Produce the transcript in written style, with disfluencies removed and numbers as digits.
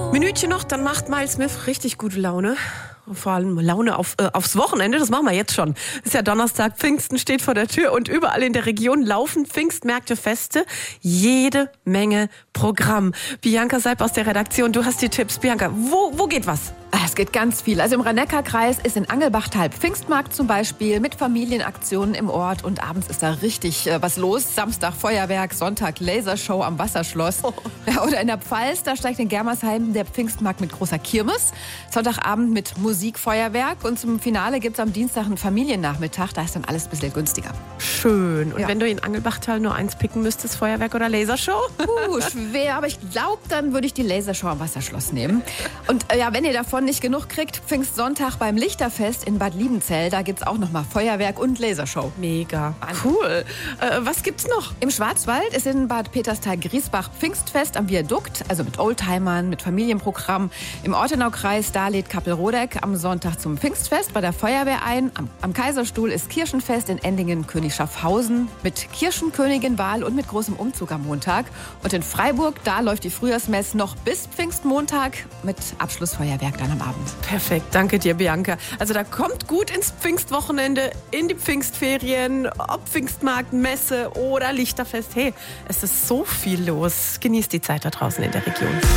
Minütchen noch, dann macht Miles Smith richtig gute Laune. Vor allem Laune aufs Wochenende, das machen wir jetzt schon. Ist ja Donnerstag, Pfingsten steht vor der Tür und überall in der Region laufen Pfingstmärkte, Feste. Jede Menge Programm. Bianca Seib aus der Redaktion, du hast die Tipps. Bianca, wo geht was? Es geht ganz viel. Also im Rhein-Neckar-Kreis ist in Angelbachtal Pfingstmarkt zum Beispiel mit Familienaktionen im Ort und abends ist da richtig was los. Samstag Feuerwerk, Sonntag Lasershow am Wasserschloss. Oh. Ja, oder in der Pfalz, da steigt in Germersheim der Pfingstmarkt mit großer Kirmes. Sonntagabend mit Musikfeuerwerk und zum Finale gibt es am Dienstag einen Familiennachmittag. Da ist dann alles ein bisschen günstiger. Schön. Und wenn du in Angelbachtal nur eins picken müsstest, Feuerwerk oder Lasershow? Schwer, aber ich glaube, dann würde ich die Lasershow am Wasserschloss nehmen. Und wenn ihr davon nicht genug kriegt, Pfingstsonntag beim Lichterfest in Bad Liebenzell, da gibt's auch nochmal Feuerwerk und Lasershow. Mega. Cool. Was gibt's noch? Im Schwarzwald ist in Bad Peterstal-Griesbach Pfingstfest am Viadukt, also mit Oldtimern, mit Familienprogramm. Im Ortenaukreis, da lädt Kappelrodeck am Sonntag zum Pfingstfest bei der Feuerwehr ein. Am Kaiserstuhl ist Kirchenfest in Endingen-König Schaffhausen mit Kirchenköniginwahl und mit großem Umzug am Montag. Und in Freiburg, da läuft die Frühjahrsmesse noch bis Pfingstmontag mit Abschlussfeuerwerk dann am Abend. Perfekt, danke dir, Bianca. Also da kommt gut ins Pfingstwochenende, in die Pfingstferien, ob Pfingstmarkt, Messe oder Lichterfest. Hey, es ist so viel los. Genießt die Zeit da draußen in der Region.